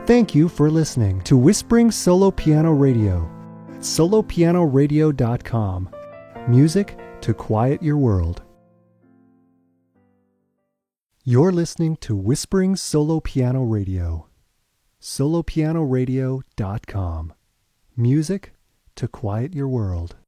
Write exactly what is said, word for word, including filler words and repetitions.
Thank you for listening to Whispering Solo Piano Radio. solo piano radio dot com. Music to quiet your world. You're listening to Whispering Solo Piano Radio. solo piano radio dot com. Music to quiet your world.